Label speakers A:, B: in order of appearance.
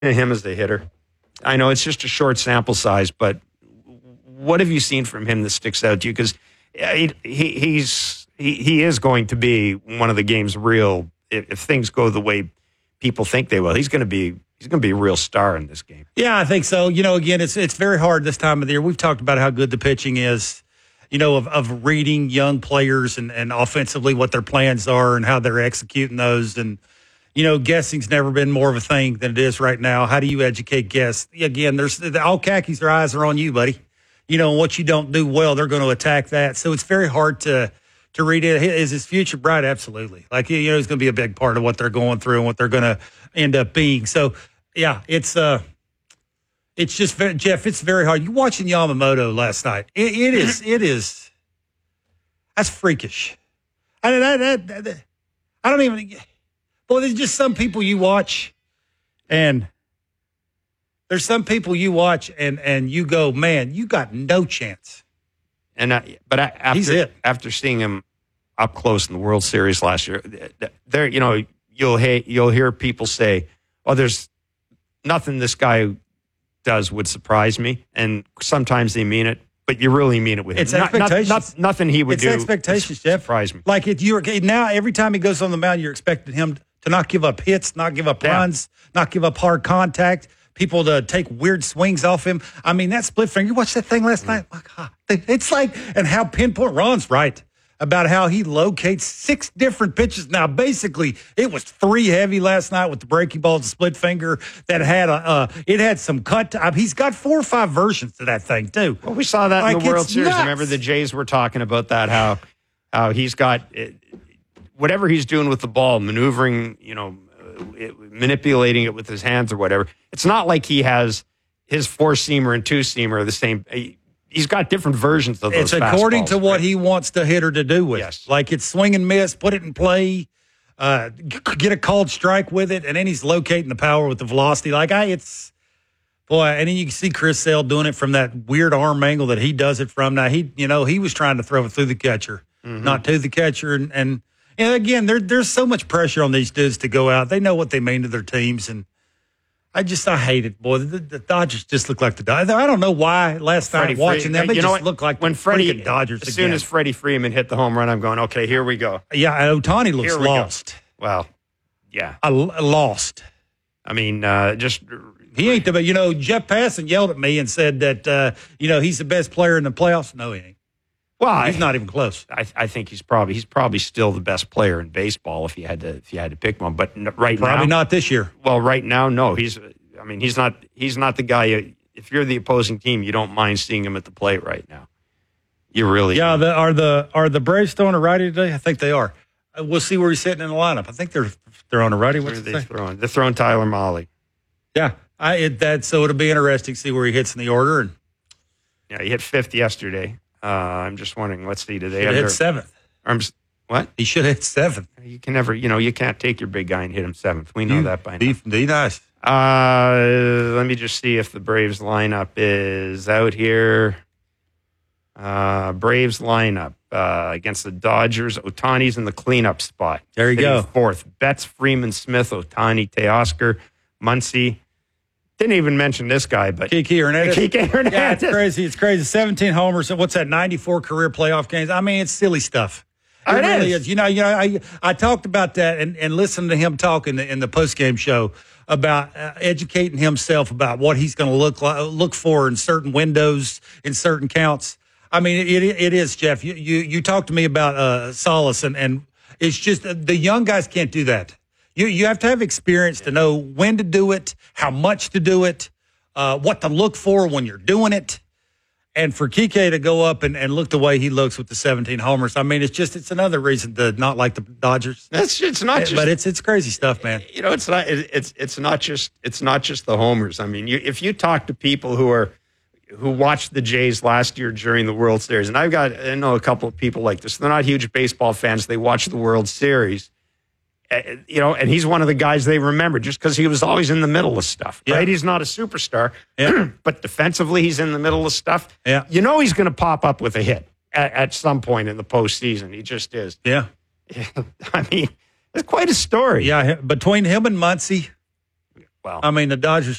A: him as the hitter. I know it's just a short sample size, but what have you seen from him that sticks out to you? Because he is going to be one of the game's real. If things go the way people think they will, he's going to be a real star in this game.
B: Yeah, I think so. Again, it's very hard this time of the year. We've talked about how good the pitching is. Of reading young players and offensively what their plans are and how they're executing those. And, guessing's never been more of a thing than it is right now. How do you educate guests? Again, all khakis, their eyes are on you, buddy. What you don't do well, they're going to attack that. So it's very hard to read it. Is his future bright? Absolutely. He's going to be a big part of what they're going through and what they're going to end up being. So, yeah, it's just, Jeff, it's very hard. You watching Yamamoto last night. It is, that's freakish. I don't even, boy, there's just some people you watch and there's some people you watch and you go, man, you got no chance.
A: And after seeing him up close in the World Series last year, there, you'll hear people say, "Oh, there's nothing this guy does would surprise me," and sometimes they mean it, but you really mean it with him.
B: It's expectations.
A: Nothing he would do.
B: It's expectations, Jeff.
A: Surprise me.
B: Now every time he goes on the mound, you're expecting him to not give up hits, not give up runs, not give up hard contact. People to take weird swings off him. I mean, that split finger. You watched that thing last night? My God. It's like, and how pinpoint Ron's right about how he locates 6 different pitches. Now, basically, it was 3 heavy last night with the breaking balls, the split finger that had it had some cut. He's got 4 or 5 versions to that thing, too.
A: Well, we saw that in the World Series.
B: Nuts.
A: Remember the Jays were talking about that, how he's got whatever he's doing with the ball, maneuvering, manipulating it with his hands or whatever. It's not like he has his 4-seamer and 2-seamer the same. He's got different versions of those.
B: It's according to what he wants the hitter to do with.
A: Yes.
B: Like it's swing and miss, put it in play, get a called strike with it, and then he's locating the power with the velocity. And then you can see Chris Sale doing it from that weird arm angle that he does it from. Now he was trying to throw it through the catcher, not to the catcher, and again, there's so much pressure on these dudes to go out. They know what they mean to their teams, and I hate it, boy. The Dodgers just look like the Dodgers. I don't know why last night watching them, they just look like
A: when
B: freaking Dodgers.
A: As soon as Freddie Freeman hit the home run, I'm going, okay, here we go.
B: Yeah, Ohtani looks lost.
A: Well, yeah.
B: Lost.
A: I mean, just...
B: He ain't the... Jeff Passan yelled at me and said that, he's the best player in the playoffs. No, he ain't.
A: Well,
B: he's not even close.
A: I think he's probably still the best player in baseball if you had to pick one. But right now,
B: probably not this year.
A: Well, right now, no. He's not the guy. If you're the opposing team, you don't mind seeing him at the plate right now. You really?
B: Yeah. Are the Braves throwing a righty today? I think they are. We'll see where he's sitting in the lineup. I think they're on a righty. What's
A: they throwing? They're throwing Tyler Mahle.
B: Yeah, so it'll be interesting to see where he hits in the order. And
A: yeah, he hit 5th yesterday. I'm just wondering, let's see, do they have
B: hit 7th?
A: What?
B: He should hit 7th.
A: You can never, you can't take your big guy and hit him 7th. We know that by now.
B: Be nice.
A: Let me just see if the Braves lineup is out here. Braves lineup against the Dodgers. Ohtani's in the cleanup spot.
B: There you go.
A: 4th. Betts, Freeman, Smith, Ohtani, Teoscar, Muncy. Didn't even mention this guy, but
B: Kike Hernandez.
A: Yeah,
B: it's crazy. It's crazy. 17 homers. What's that? 94 career playoff games. I mean, it's silly stuff. It really is. I talked about that and listened to him talk in the postgame show about educating himself about what he's going to look for in certain windows, in certain counts. I mean, it is, Jeff. You talked to me about Salas, and it's just the young guys can't do that. You have to have experience to know when to do it, how much to do it, what to look for when you're doing it. And for Kike to go up and look the way he looks with the 17 homers, I mean, it's another reason to not like the Dodgers.
A: It's not just,
B: but it's crazy stuff, man.
A: It's not just the homers. I mean, if you talk to people who watched the Jays last year during the World Series, and I know a couple of people like this. They're not huge baseball fans. They watch the World Series. And he's one of the guys they remember just because he was always in the middle of stuff, right? He's not a superstar, but defensively he's in the middle of stuff.
B: Yeah.
A: He's going to pop up with a hit at some point in the postseason. He just is.
B: Yeah.
A: I mean, it's quite a story.
B: Yeah, between him and Muncy,
A: Wow.
B: I mean, the Dodgers